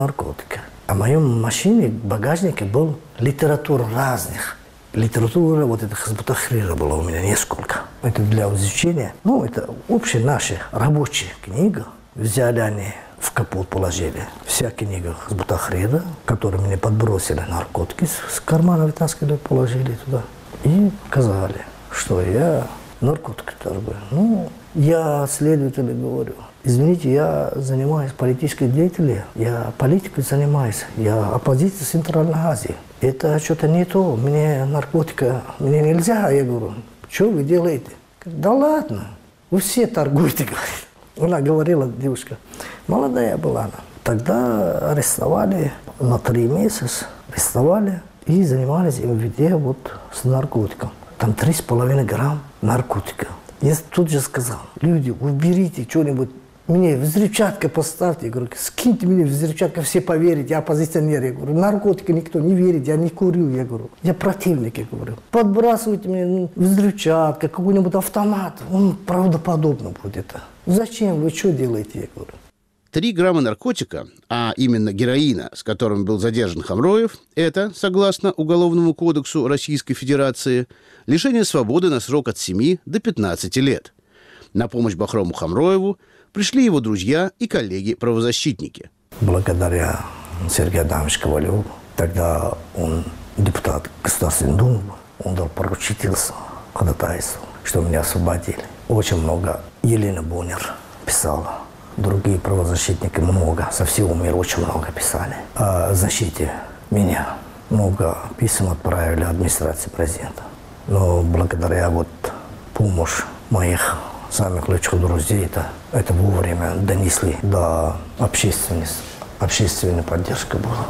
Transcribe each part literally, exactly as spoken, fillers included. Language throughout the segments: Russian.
наркотики. А в моем машине, в багажнике был литература разных. Литература, вот это Хизбут Тахрира была у меня несколько. Это для изучения. Ну, это общие наши рабочие книги. Взяли они, в капот положили. Вся книга Хизбут Тахрира, которую мне подбросили наркотики, с кармана вытаскивали, положили туда. И сказали, что я наркотики торгую. Ну, я следователю говорю, извините, я занимаюсь политической деятельностью, я политикой занимаюсь, я оппозиция Центральной Азии. Это что-то не то, мне наркотика, мне нельзя. Я говорю, что вы делаете? Да ладно, вы все торгуете, говорит. Она говорила, девушка, молодая была она. Тогда арестовали на три месяца, арестовали и занимались везде вот с наркотиком. Там три с половиной грамм наркотика. Я тут же сказал, люди, уберите что-нибудь, мне взрывчатка поставьте. Я говорю, скиньте мне взрывчатку, все поверят, я оппозиционер. Я говорю, наркотики никто не верит, я не курю. Я говорю, я противник, я говорю. Подбрасывайте мне ну, взрывчатка, какой-нибудь автомат, он правдоподобно будет. Зачем, вы что делаете, я говорю. Три грамма наркотика, а именно героина, с которым был задержан Хамроев, это, согласно Уголовному кодексу Российской Федерации, лишение свободы на срок от семи до пятнадцати лет. На помощь Бахрому Хамроеву пришли его друзья и коллеги-правозащитники. Благодаря Сергею Адамовичу Ковалеву, тогда он депутат Государственной Думы, он дал поручительство, ходатайство, что меня освободили. Очень много Елена Боннер писала. Другие правозащитники много, со всего мира очень много писали о защите меня. Много писем отправили администрации президента. Но благодаря вот помощи моих самых лучших друзей, это, это вовремя донесли до общественности. Общественная поддержка была.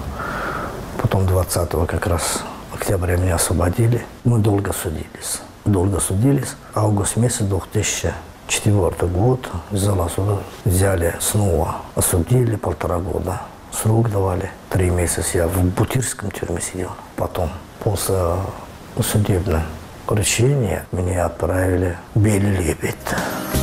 Потом двадцатого как раз октября меня освободили. Мы долго судились. Долго судились. Август месяц две тысячи четвёртый год зала суда взяли снова, осудили полтора года. Срок давали три месяца. Я в Бутырском тюрьме сидел. Потом, после судебного решения, меня отправили в Белый Лебедь.